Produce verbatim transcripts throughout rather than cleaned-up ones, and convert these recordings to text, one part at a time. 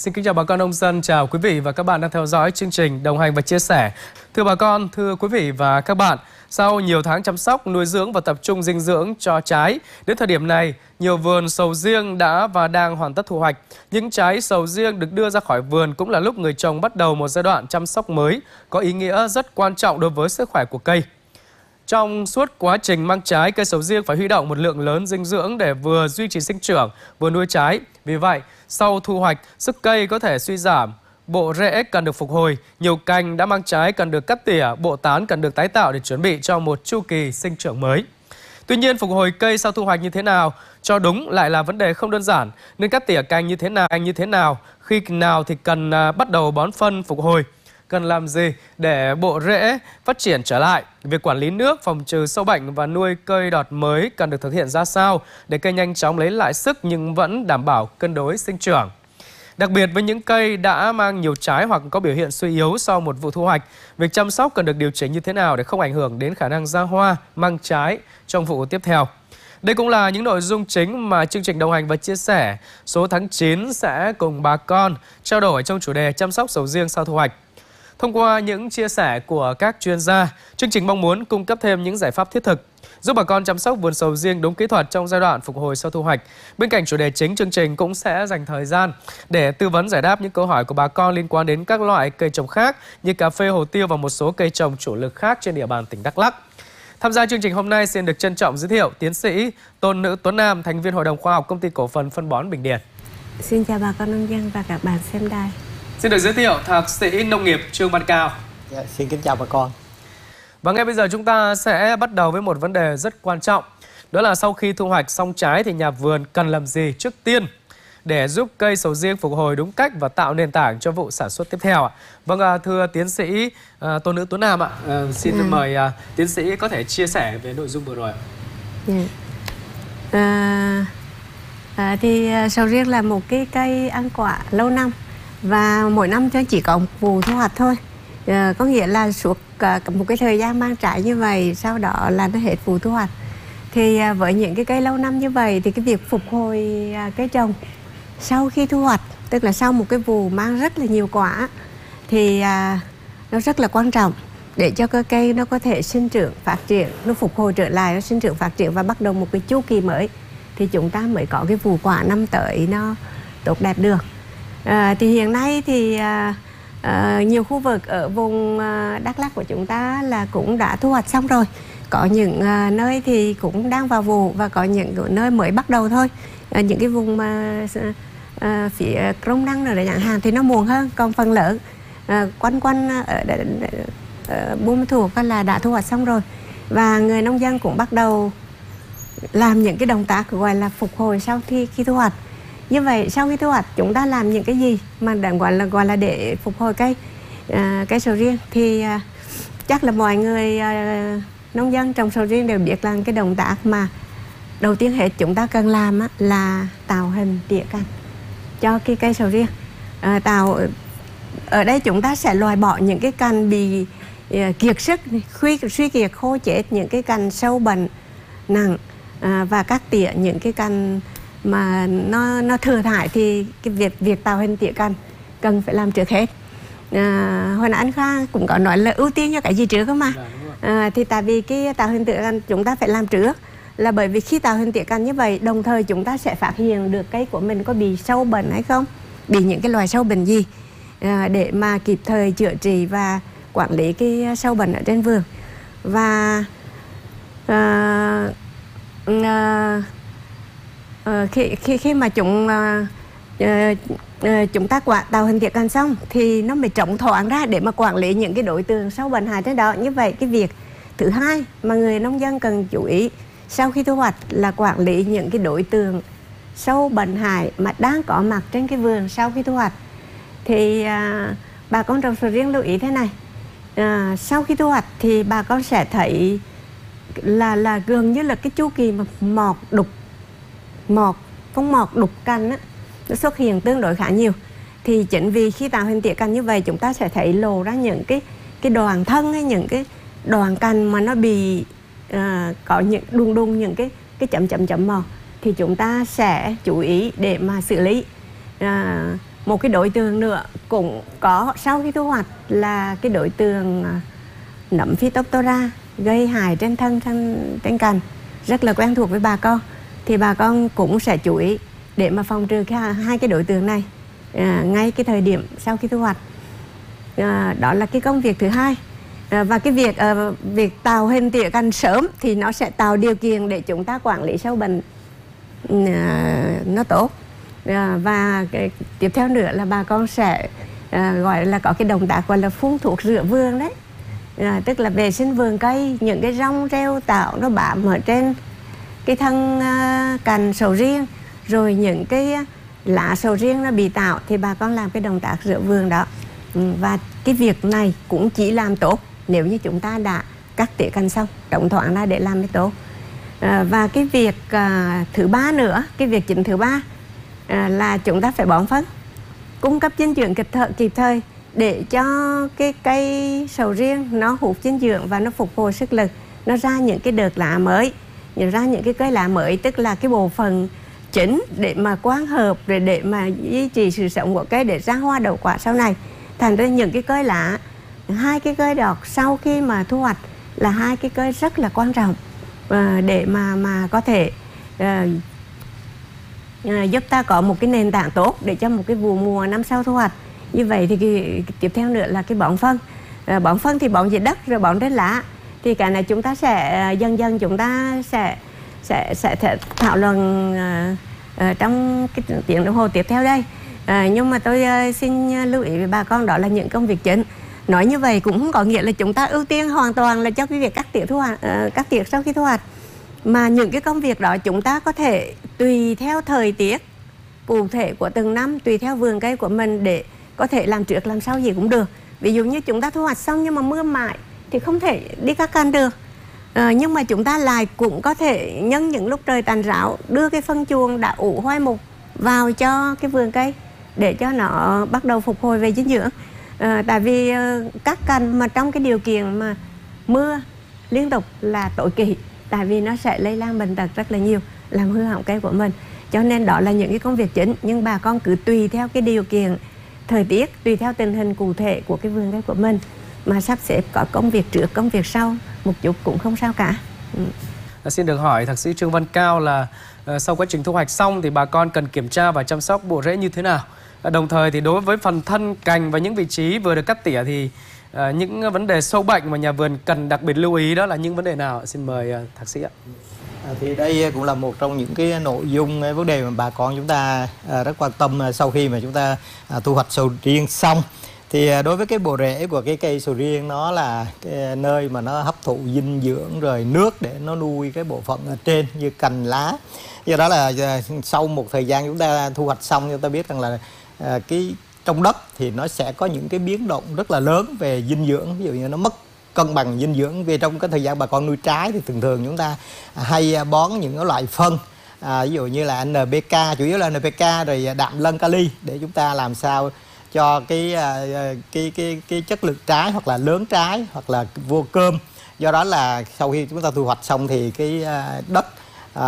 Xin kính chào bà con nông dân, chào quý vị và các bạn đang theo dõi chương trình Đồng hành và Chia sẻ. Thưa bà con, thưa quý vị và các bạn, sau nhiều tháng chăm sóc, nuôi dưỡng và tập trung dinh dưỡng cho trái, đến thời điểm này, nhiều vườn sầu riêng đã và đang hoàn tất thu hoạch. Những trái sầu riêng được đưa ra khỏi vườn cũng là lúc người trồng bắt đầu một giai đoạn chăm sóc mới, có ý nghĩa rất quan trọng đối với sức khỏe của cây. Trong suốt quá trình mang trái, cây sầu riêng phải huy động một lượng lớn dinh dưỡng để vừa duy trì sinh trưởng, vừa nuôi trái. Vì vậy, sau thu hoạch, sức cây có thể suy giảm, bộ rễ cần được phục hồi, nhiều cành đã mang trái cần được cắt tỉa, bộ tán cần được tái tạo để chuẩn bị cho một chu kỳ sinh trưởng mới. Tuy nhiên, phục hồi cây sau thu hoạch như thế nào cho đúng lại là vấn đề không đơn giản. Nên cắt tỉa cành như thế nào, cành như thế nào, khi nào thì cần bắt đầu bón phân phục hồi, cần làm gì để bộ rễ phát triển trở lại. Việc quản lý nước, phòng trừ sâu bệnh và nuôi cây đọt mới cần được thực hiện ra sao để cây nhanh chóng lấy lại sức nhưng vẫn đảm bảo cân đối sinh trưởng. Đặc biệt với những cây đã mang nhiều trái hoặc có biểu hiện suy yếu sau một vụ thu hoạch, việc chăm sóc cần được điều chỉnh như thế nào để không ảnh hưởng đến khả năng ra hoa, mang trái trong vụ tiếp theo. Đây cũng là những nội dung chính mà chương trình Đồng hành và Chia sẻ số tháng chín sẽ cùng bà con trao đổi trong chủ đề chăm sóc sầu riêng sau thu hoạch. Thông qua những chia sẻ của các chuyên gia, chương trình mong muốn cung cấp thêm những giải pháp thiết thực, giúp bà con chăm sóc vườn sầu riêng đúng kỹ thuật trong giai đoạn phục hồi sau thu hoạch. Bên cạnh chủ đề chính, chương trình cũng sẽ dành thời gian để tư vấn giải đáp những câu hỏi của bà con liên quan đến các loại cây trồng khác như cà phê, hồ tiêu và một số cây trồng chủ lực khác trên địa bàn tỉnh Đắk Lắk. Tham gia chương trình hôm nay xin được trân trọng giới thiệu tiến sĩ Tôn Nữ Tuấn Nam, thành viên Hội đồng Khoa học Công ty Cổ phần Phân bón Bình Điền. Xin chào bà con nông dân và các bạn xem đài. Xin được giới thiệu Thạc sĩ Nông nghiệp Trương Văn Cao. Dạ, xin kính chào bà con. Và ngay bây giờ chúng ta sẽ bắt đầu với một vấn đề rất quan trọng. Đó là sau khi thu hoạch xong trái thì nhà vườn cần làm gì trước tiên để giúp cây sầu riêng phục hồi đúng cách và tạo nền tảng cho vụ sản xuất tiếp theo ạ? Vâng, thưa tiến sĩ uh, Tôn Nữ Tuấn Nam ạ, uh, xin ừ. mời uh, tiến sĩ có thể chia sẻ về nội dung vừa rồi. Ừ. À, à, thì sầu riêng là một cái cây ăn quả lâu năm và mỗi năm cho chỉ có một vụ thu hoạch thôi. À, có nghĩa là suốt uh, một cái thời gian mang trái như vậy, sau đó là nó hết vụ thu hoạch. Thì uh, với những cái cây lâu năm như vậy thì cái việc phục hồi uh, cây trồng sau khi thu hoạch, tức là sau một cái vụ mang rất là nhiều quả, thì à, nó rất là quan trọng để cho cái cây nó có thể sinh trưởng, phát triển, nó phục hồi trở lại, nó sinh trưởng, phát triển và bắt đầu một cái chu kỳ mới, thì chúng ta mới có cái vụ quả năm tới nó tốt đẹp được. À, thì hiện nay thì à, à, nhiều khu vực ở vùng à, Đắk Lắk của chúng ta là cũng đã thu hoạch xong rồi. Có những à, nơi thì cũng đang vào vụ và có những nơi mới bắt đầu thôi. À, những cái vùng mà à, phía Crong Năng rồi chẳng hạn thì nó muộn hơn, còn phần lớn à, quanh quanh ở, ở, ở Buôn Ma Thuột là đã thu hoạch xong rồi, và người nông dân cũng bắt đầu làm những cái động tác gọi là phục hồi sau khi khi thu hoạch. Như vậy sau khi thu hoạch chúng ta làm những cái gì mà đã gọi là gọi là để phục hồi cây à, cây sầu riêng thì à, chắc là mọi người à, nông dân trồng sầu riêng đều biết là cái động tác mà đầu tiên hết chúng ta cần làm á, là tạo hình tỉa cành cho cái cây sầu riêng. À, tạo ở đây chúng ta sẽ loại bỏ những cái cành bị uh, kiệt sức, suy suy kiệt, khô chết, những cái cành sâu bệnh nặng à, và cắt tỉa những cái cành mà nó nó thừa thải thì cái việc việc tạo hình tỉa cành cần phải làm trước hết. À, hồi nãy anh Khoa cũng có nói là ưu tiên cho cái gì trước không mà. À, thì tại vì cái tạo hình tỉa cành chúng ta phải làm trước, là bởi vì khi tạo hình tỉa cành như vậy đồng thời chúng ta sẽ phát hiện được cây của mình có bị sâu bệnh hay không, bị những cái loài sâu bệnh gì, à, để mà kịp thời chữa trị và quản lý cái sâu bệnh ở trên vườn. Và à, à, à, khi khi khi mà chúng à, à, à, chúng ta quả tạo hình tỉa cành xong thì nó mới trống thoáng ra để mà quản lý những cái đối tượng sâu bệnh hại trên đó. Như vậy cái việc thứ hai mà người nông dân cần chú ý sau khi thu hoạch là quản lý những cái đối tượng sâu bệnh hại mà đang có mặt trên cái vườn sau khi thu hoạch. Thì à, bà con trồng sầu riêng lưu ý thế này, à, sau khi thu hoạch thì bà con sẽ thấy là là gần như là cái chu kỳ mà mọt đục mọt con mọt đục cành á, nó xuất hiện tương đối khá nhiều. Thì chính vì khi tạo hình tỉa cành như vậy chúng ta sẽ thấy lộ ra những cái cái đoạn thân hay những cái đoạn cành mà nó bị à, có những đùng đùng những cái cái chấm chấm chấm màu, thì chúng ta sẽ chú ý để mà xử lý. À, một cái đối tượng nữa cũng có sau khi thu hoạch là cái đối tượng nấm Phytophthora gây hại trên thân trên, trên cành, rất là quen thuộc với bà con. Thì bà con cũng sẽ chú ý để mà phòng trừ cái, hai cái đối tượng này à, ngay cái thời điểm sau khi thu hoạch. À, đó là cái công việc thứ hai. À, và cái việc à, việc tạo hình tỉa cành sớm thì nó sẽ tạo điều kiện để chúng ta quản lý sâu bệnh à, nó tốt. À, và cái, tiếp theo nữa là bà con sẽ à, gọi là có cái động tác gọi là phun thuốc rửa vườn đấy. À, tức là vệ sinh vườn cây, những cái rong rêu tạo nó bám ở trên cái thân uh, cành sầu riêng, rồi những cái lá sầu riêng nó bị tạo thì bà con làm cái động tác rửa vườn đó. Ừ, và cái việc này cũng chỉ làm tốt nếu như chúng ta đã cắt tỉa cành xong, trống thoáng ra để làm cái tốt. À, và cái việc uh, thứ ba nữa, cái việc chính thứ ba uh, là chúng ta phải bón phân, cung cấp dinh dưỡng kịp thời, kịp thời để cho cái cây sầu riêng nó hút dinh dưỡng và nó phục hồi sức lực, nó ra những cái đợt lá mới, nhận ra những cái cây lá mới, tức là cái bộ phận chính để mà quang hợp, để để mà duy trì sự sống của cây để ra hoa đậu quả sau này. Thành ra những cái cây lá, hai cái cây đọt sau khi mà thu hoạch là hai cái cây rất là quan trọng à, để mà mà có thể à, à, giúp ta có một cái nền tảng tốt để cho một cái vụ mùa năm sau thu hoạch. Như vậy thì cái, tiếp theo nữa là cái bón phân. À, bón phân thì bón dưới đất rồi bón trên lá. Thì cái này chúng ta sẽ dần dần chúng ta sẽ sẽ sẽ, sẽ thảo luận uh, uh, trong cái tiếng đồng hồ tiếp theo đây. Uh, nhưng mà tôi uh, xin lưu ý với bà con đó là những công việc chính. Nói như vậy cũng không có nghĩa là chúng ta ưu tiên hoàn toàn là cho cái việc cắt tỉa thu hoạch, uh, cắt tỉa sau khi thu hoạch. Mà những cái công việc đó chúng ta có thể tùy theo thời tiết cụ thể của từng năm, tùy theo vườn cây của mình để có thể làm trước làm sau gì cũng được. Ví dụ như chúng ta thu hoạch xong nhưng mà mưa mãi thì không thể đi cắt cành được. À, nhưng mà chúng ta lại cũng có thể nhân những lúc trời tạnh ráo đưa cái phân chuồng đã ủ hoai mục vào cho cái vườn cây để cho nó bắt đầu phục hồi về dinh dưỡng. À, tại vì uh, cắt cành mà trong cái điều kiện mà mưa liên tục là tối kỵ, tại vì nó sẽ lây lan bệnh tật rất là nhiều, làm hư hỏng cây của mình. Cho nên đó là những cái công việc chính, nhưng bà con cứ tùy theo cái điều kiện thời tiết, tùy theo tình hình cụ thể của cái vườn cây của mình mà sắp xếp có công việc trước, công việc sau một chút cũng không sao cả. Ừ. Xin được hỏi thạc sĩ Trương Văn Cao là uh, sau quá trình thu hoạch xong thì bà con cần kiểm tra và chăm sóc bộ rễ như thế nào? Uh, đồng thời thì đối với phần thân cành và những vị trí vừa được cắt tỉa thì uh, những vấn đề sâu bệnh mà nhà vườn cần đặc biệt lưu ý đó là những vấn đề nào? Xin mời uh, thạc sĩ ạ. À, thì đây cũng là một trong những cái nội dung cái vấn đề mà bà con chúng ta à, rất quan tâm sau khi mà chúng ta à, thu hoạch sầu riêng xong. Thì à, đối với cái bộ rễ của cái cây sầu riêng, nó là cái nơi mà nó hấp thụ dinh dưỡng rồi nước để nó nuôi cái bộ phận ở trên như cành lá. Do đó là à, sau một thời gian chúng ta thu hoạch xong, chúng ta biết rằng là à, cái trong đất thì nó sẽ có những cái biến động rất là lớn về dinh dưỡng. Ví dụ như nó mất cân bằng dinh dưỡng, vì trong cái thời gian bà con nuôi trái thì thường thường chúng ta hay bón những cái loại phân à, ví dụ như là en pê ca, chủ yếu là en pê ca rồi đạm lân kali để chúng ta làm sao cho cái cái cái cái chất lượng trái hoặc là lớn trái hoặc là vô cơm. Do đó là sau khi chúng ta thu hoạch xong thì cái đất à,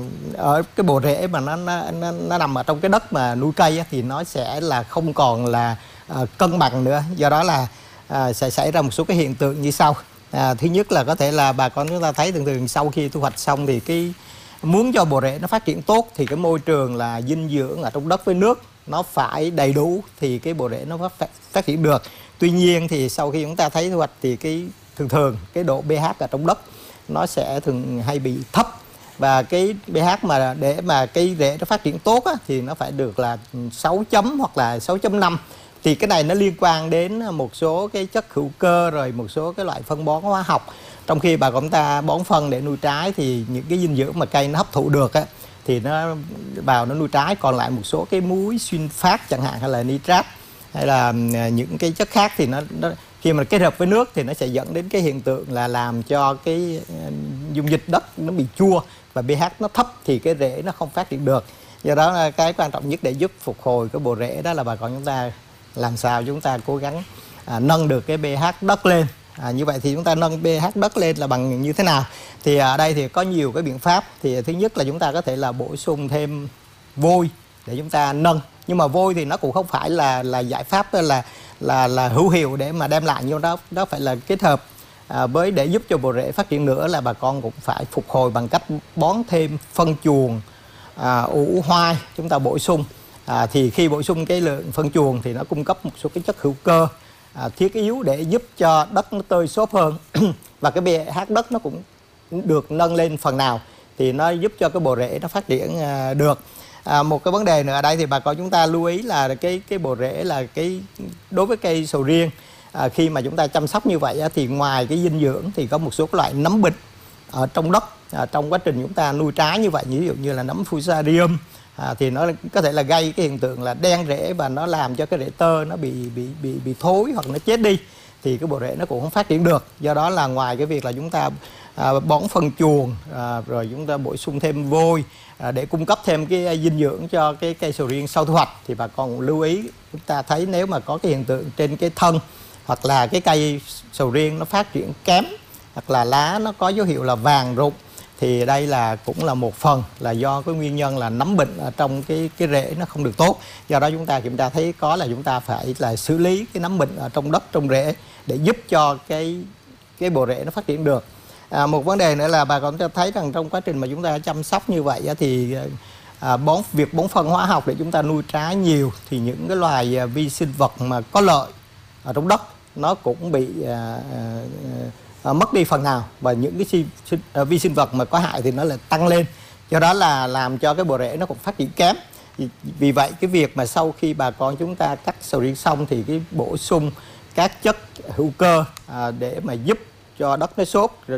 ở cái bộ rễ mà nó, nó nó nằm ở trong cái đất mà nuôi cây á, thì nó sẽ là không còn là à, cân bằng nữa. Do đó là À, sẽ xảy ra một số cái hiện tượng như sau. À, thứ nhất là có thể là bà con chúng ta thấy thường thường sau khi thu hoạch xong thì cái muốn cho bộ rễ nó phát triển tốt thì cái môi trường là dinh dưỡng ở trong đất với nước nó phải đầy đủ thì cái bộ rễ nó phát, phát triển được. Tuy nhiên thì sau khi chúng ta thấy thu hoạch thì cái thường thường cái độ pH ở trong đất nó sẽ thường hay bị thấp, và cái pH mà để mà cây rễ nó phát triển tốt á, thì nó phải được là sáu chấm hoặc là sáu chấm năm. Thì cái này nó liên quan đến một số cái chất hữu cơ rồi một số cái loại phân bón hóa học. Trong khi bà con ta bón phân để nuôi trái thì những cái dinh dưỡng mà cây nó hấp thụ được á, thì nó vào nó nuôi trái, còn lại một số cái muối xuyên phát chẳng hạn hay là nitrat hay là những cái chất khác thì nó, nó khi mà kết hợp với nước thì nó sẽ dẫn đến cái hiện tượng là làm cho cái dung dịch đất nó bị chua và pH nó thấp thì cái rễ nó không phát triển được. Do đó là cái quan trọng nhất để giúp phục hồi cái bộ rễ đó là bà con chúng ta làm sao chúng ta cố gắng à, nâng được cái pH đất lên. À, như vậy thì chúng ta nâng pH đất lên là bằng như thế nào? Thì ở đây thì có nhiều cái biện pháp. Thì thứ nhất là chúng ta có thể là bổ sung thêm vôi để chúng ta nâng. Nhưng mà vôi thì nó cũng không phải là là giải pháp là là là hữu hiệu để mà đem lại, nhưng đó đó phải là kết hợp à, với để giúp cho bộ rễ phát triển nữa là bà con cũng phải phục hồi bằng cách bón thêm phân chuồng, à, ủ hoai chúng ta bổ sung. À, thì khi bổ sung cái lượng phân chuồng thì nó cung cấp một số cái chất hữu cơ à, thiết yếu để giúp cho đất nó tơi xốp hơn và cái pH đất nó cũng được nâng lên phần nào, thì nó giúp cho cái bộ rễ nó phát triển à, được. À, một cái vấn đề nữa ở đây thì bà con chúng ta lưu ý là cái cái bộ rễ là cái đối với cây sầu riêng à, khi mà chúng ta chăm sóc như vậy á, thì ngoài cái dinh dưỡng thì có một số cái loại nấm bệnh ở trong đất à, trong quá trình chúng ta nuôi trái như vậy, ví dụ như là nấm Fusarium à, thì nó có thể là gây cái hiện tượng là đen rễ và nó làm cho cái rễ tơ nó bị bị bị bị thối hoặc nó chết đi, thì cái bộ rễ nó cũng không phát triển được. Do đó là ngoài cái việc là chúng ta à, bón phân chuồng à, rồi chúng ta bổ sung thêm vôi à, để cung cấp thêm cái dinh dưỡng cho cái cây sầu riêng sau thu hoạch, thì bà con cũng lưu ý chúng ta thấy nếu mà có cái hiện tượng trên cái thân hoặc là cái cây sầu riêng nó phát triển kém hoặc là lá nó có dấu hiệu là vàng rụng, thì đây là cũng là một phần là do cái nguyên nhân là nấm bệnh ở trong cái cái rễ nó không được tốt. Do đó chúng ta kiểm tra thấy có là chúng ta phải là xử lý cái nấm bệnh ở trong đất trong rễ để giúp cho cái cái bộ rễ nó phát triển được. À, một vấn đề nữa là bà con thấy rằng trong quá trình mà chúng ta chăm sóc như vậy thì à, bón việc bón phân hóa học để chúng ta nuôi trái nhiều thì những cái loài vi sinh vật mà có lợi ở trong đất nó cũng bị à, à, à, mất đi phần nào, và những cái si, si, à, vi sinh vật mà có hại thì nó lại tăng lên, do đó là làm cho cái bộ rễ nó cũng phát triển kém. Vì, vì vậy cái việc mà sau khi bà con chúng ta cắt sầu riêng xong thì cái bổ sung các chất hữu cơ à, để mà giúp cho đất nó xốp